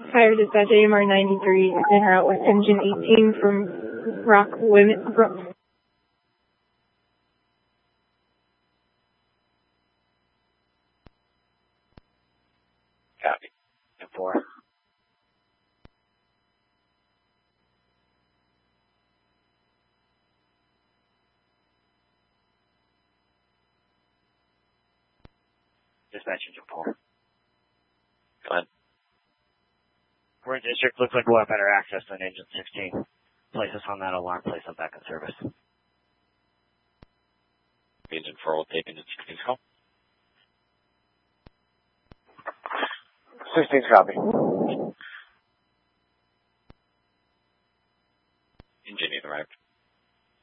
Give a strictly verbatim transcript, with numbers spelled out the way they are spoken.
Fire dispatch A M R ninety-three, en route with engine eighteen from Rock Women. Rock. Copy. ten four. Dispatch engine four. Go ahead. We're in district. Looks like we'll have better access than engine sixteen. Place us on that alarm. Place us back in service. Engine four will take engine sixteen's call. sixteen's copy.